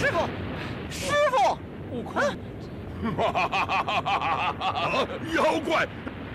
师傅，师傅， 悟空， 妖怪！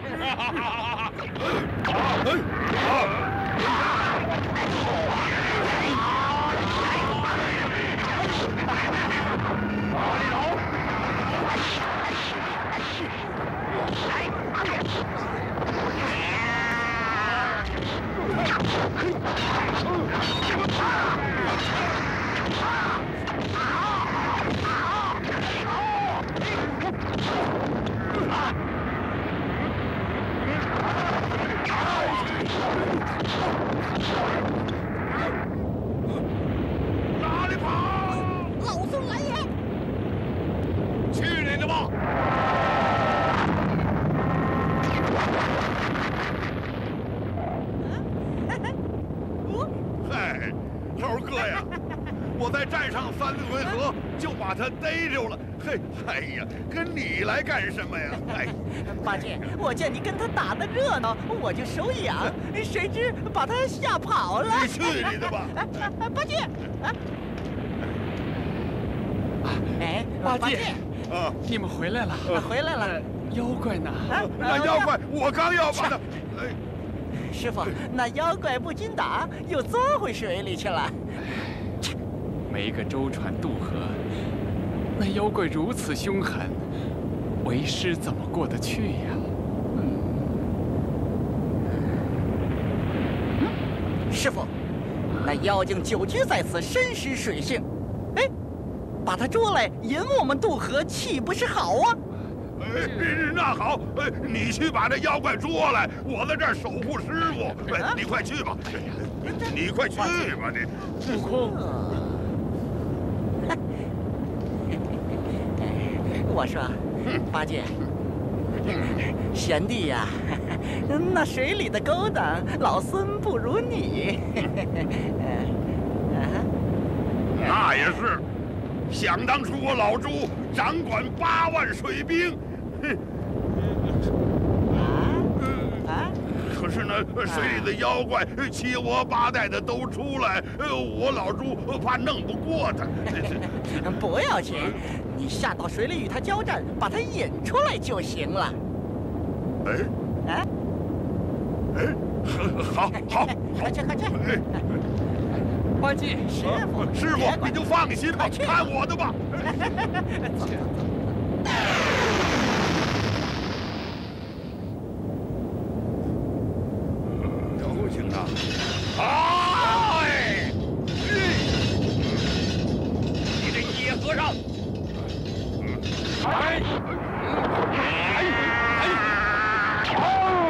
哪里跑？ 老孙来也！ 去你的吧！嗨，猴哥呀，我在寨上3回合就把他逮着了。嘿，哎呀，跟你来干什么呀？哎， 八戒，我见你跟他打得热闹，我就手痒，谁知把他吓跑了。 你去你的吧！ 八戒，哎， 八戒， 啊， 你们回来了， 回来了。 妖怪呢？ 那妖怪，我刚要把他，哎， 师傅，那妖怪不禁打，又钻回水里去了。 没个舟船渡河，那妖怪如此凶狠，为师怎么过得去呀？ 师傅，那妖精久居在此，深识水性。哎，把他捉来引我们渡河，岂不是好啊？ 哎，那好，哎，你去把这妖怪捉来，我在这儿守护师傅。哎，你快去吧，你快去吧，你。 悟空， 我说，八戒，贤弟呀，那水里的勾当，老孙不如你。 那也是，想当初我老朱掌管8万水兵，可是呢，水里的妖怪七窝八带的都出来，我老朱怕弄不过他。 不要紧，你下到水里与他交战，把他引出来就行了。 哎，好， 快去！ 八戒， 师傅，你就放心吧，看我的吧。有请啊！哎，你这野和尚！哎！